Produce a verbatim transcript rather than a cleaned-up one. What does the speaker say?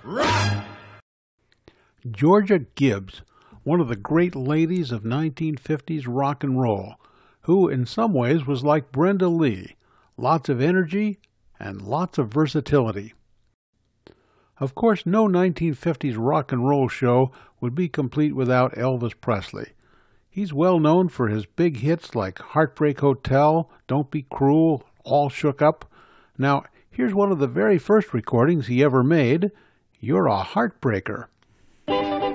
Georgia Gibbs, one of the great ladies of nineteen fifties rock and roll, who in some ways was like Brenda Lee, lots of energy and lots of versatility. Of course, no nineteen fifties rock and roll show would be complete without Elvis Presley. He's well known for his big hits like Heartbreak Hotel, Don't Be Cruel, All Shook Up. Now, here's one of the very first recordings he ever made, You're a Heartbreaker.